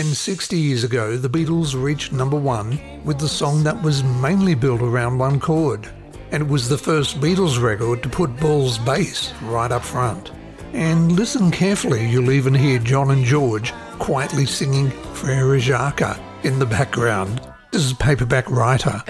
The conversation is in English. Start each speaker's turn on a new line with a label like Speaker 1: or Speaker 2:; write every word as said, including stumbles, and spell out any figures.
Speaker 1: And sixty years ago, the Beatles reached number one with the song that was mainly built around one chord. And it was the first Beatles record to put Paul's bass right up front. And listen carefully, you'll even hear John and George quietly singing Frere Jacques in the background. This is Paperback Writer.